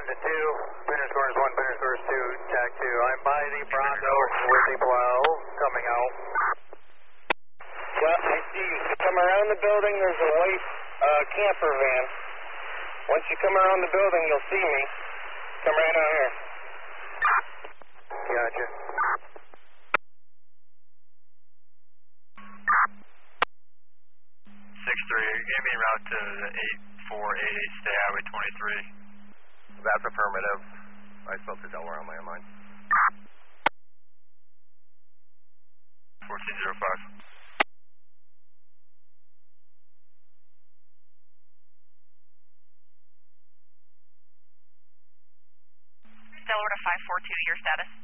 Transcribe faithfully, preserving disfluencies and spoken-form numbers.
one to two, Pinner scores one, Pinner scores two, Jack two. I'm by the Bronco with the twelve, coming out. Well, I see you. You come around the building, there's a white uh, camper van. Once you come around the building, you'll see me. Come right on here. Gotcha. six three, you gave me a route to the eight four eight eight State Highway twenty-three. That's affirmative. I spoke to Delaware on my line. fourteen oh five. Delaware to five four two, your status?